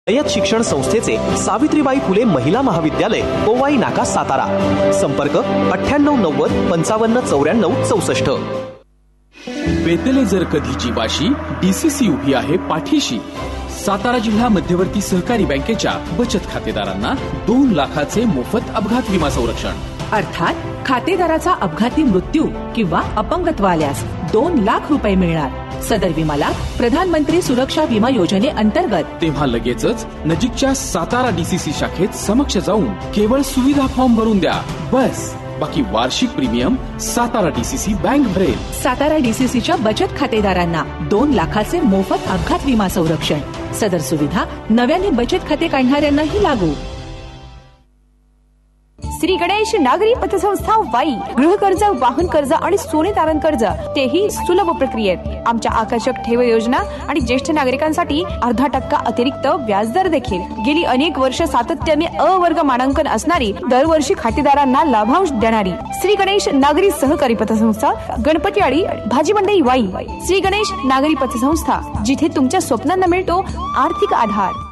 रयत शिक्षण संस्थेचे सावित्रीबाई फुले महिला महाविद्यालय कोवाई नाका सातारा. संपर्क 9890559494. बेतले जर कधीची वाशी, DCC उभी आहे पाठीशी. सातारा जिल्हा मध्यवर्ती सहकारी बँकेच्या बचत खातेदारांना 2 लाखाचे मोफत अपघात विमा संरक्षण. अर्थात खातेदाराचा अपघाती मृत्यू किंवा अपंगत्व आल्यास 2 लाख रुपये मिळणार. सदर विमाला प्रधानमंत्री सुरक्षा विमा योजनेअंतर्गत. तेव्हा लगेचच नजीकच्या सातारा DCC शाखेत समक्ष जाऊन केवळ सुविधा फॉर्म भरून द्या. बस, बाकी वार्षिक प्रीमियम सातारा DCC बँक भरेल. सातारा DCCच्या बचत खातेदारांना 2 लाखाचे मोफत अपघात विमा संरक्षण. सदर सुविधा नव्याने बचत खाते काढणाऱ्यांनाही लागू. श्री गणेश नागरी पतसंस्था वाई. गृह कर्ज, वाहन कर्ज आणि सोने तारण कर्ज, तेही सुलभ प्रक्रियेत. आमच्या आकर्षक ठेव योजना आणि ज्येष्ठ नागरिकांसाठी 0.5% अतिरिक्त व्याजदर देखील. गेली अनेक वर्ष सातत्याने वर्ग मानांकन असणारी, दरवर्षी खातेदारांना लाभांश देणारी श्री गणेश नागरी सहकारी पतसंस्था, गणपतीवाडी, भाजी मंडई वाई. श्री गणेश नागरी पतसंस्था, जिथे तुमच्या स्वप्नांना मिळतो आर्थिक आधार.